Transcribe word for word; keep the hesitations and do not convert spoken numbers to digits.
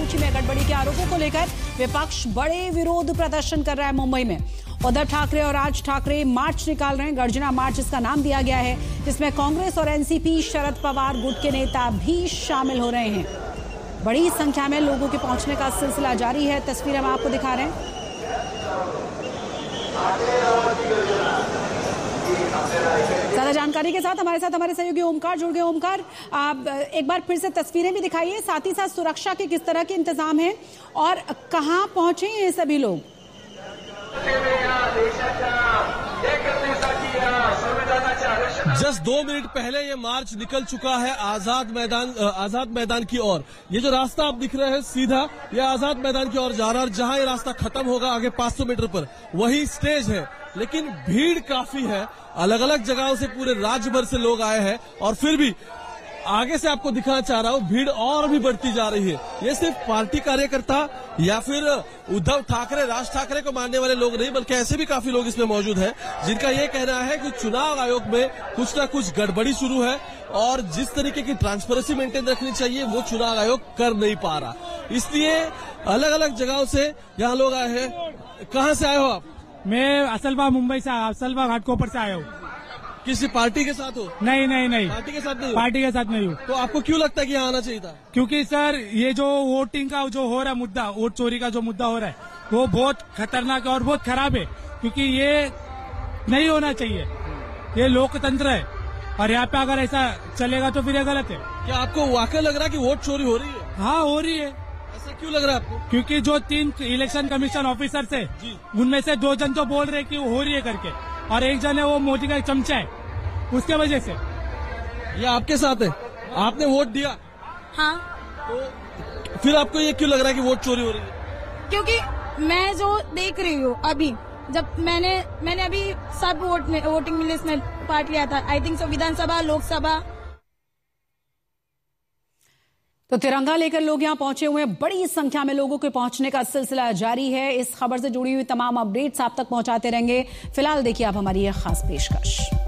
सूची में गड़बड़ी के आरोपों को लेकर विपक्ष बड़े विरोध प्रदर्शन कर रहा है मुंबई में। उद्धव ठाकरे और राज ठाकरे मार्च निकाल रहे हैं। गर्जना मार्च इसका नाम दिया गया है, जिसमें कांग्रेस और एनसीपी शरद पवार गुट के नेता भी शामिल हो रहे हैं। बड़ी संख्या में लोगों के पहुंचने का सिलसिला जारी है। तस्वीर हम आपको दिखा रहे हैं। ज्यादा जानकारी के साथ हमारे साथ हमारे सहयोगी ओमकार जुड़ गए। ओमकार, आप एक बार फिर से तस्वीरें भी दिखाइए, साथ ही साथ सुरक्षा के किस तरह के इंतजाम हैं और कहां पहुंचे ये सभी लोग? जस्ट दो मिनट पहले ये मार्च निकल चुका है आजाद मैदान आजाद मैदान की ओर। ये जो रास्ता आप दिख रहे हैं सीधा, ये आजाद मैदान की ओर जा रहा है और जहां ये रास्ता खत्म होगा आगे पाँच सौ मीटर पर वही स्टेज है। लेकिन भीड़ काफी है, अलग अलग जगहों से पूरे राज्य भर से लोग आए हैं और फिर भी आगे से आपको दिखाना चाह रहा हूँ भीड़ और भी बढ़ती जा रही है। ये सिर्फ पार्टी कार्यकर्ता या फिर उद्धव ठाकरे राज ठाकरे को मानने वाले लोग नहीं, बल्कि ऐसे भी काफी लोग इसमें मौजूद हैं जिनका ये कहना है कि चुनाव आयोग में कुछ ना कुछ गड़बड़ी शुरू है और जिस तरीके की ट्रांसपेरेंसी मेंटेन रखनी चाहिए वो चुनाव आयोग कर नहीं पा रहा। इसलिए अलग अलग जगहों से यहाँ लोग आए हैं। कहाँ से आए हो आप? मैं असलबा मुंबई से असलबा घाटकोपर से आया हूँ। किसी पार्टी के साथ हो? नहीं नहीं नहीं, पार्टी के साथ नहीं हो? पार्टी के साथ नहीं हूँ। तो आपको क्यों लगता है कि यहाँ आना चाहिए था? क्योंकि सर ये जो वोटिंग का जो हो रहा है मुद्दा, वोट चोरी का जो मुद्दा हो रहा है वो बहुत खतरनाक है और बहुत खराब है, क्योंकि ये नहीं होना चाहिए। ये लोकतंत्र है और यहाँ पे अगर ऐसा चलेगा तो फिर ये गलत है। क्या आपको वाकई लग रहा है कि वोट चोरी हो रही है? हाँ हो रही है। ऐसा क्यों लग रहा है आपको? क्योंकि जो तीन इलेक्शन कमीशन ऑफिसर है उनमें से दो जन तो बोल रहे कि हो रही है करके, और एक जन है वो मोदी का चमचा है, उसके वजह से। ये आपके साथ है? आपने वोट दिया? हाँ। तो फिर आपको ये क्यों लग रहा है कि वोट चोरी हो रही है? क्योंकि मैं जो देख रही हूँ अभी, जब मैंने मैंने अभी सब वोट में वोटिंग लिस्ट में पार्ट लिया था, आई थिंक सो विधानसभा, लोकसभा। तो तिरंगा लेकर लोग यहां पहुंचे हुए हैं। बड़ी संख्या में लोगों के पहुंचने का सिलसिला जारी है। इस खबर से जुड़ी हुई तमाम अपडेट्स आप तक पहुंचाते रहेंगे। फिलहाल देखिए आप हमारी यह खास पेशकश।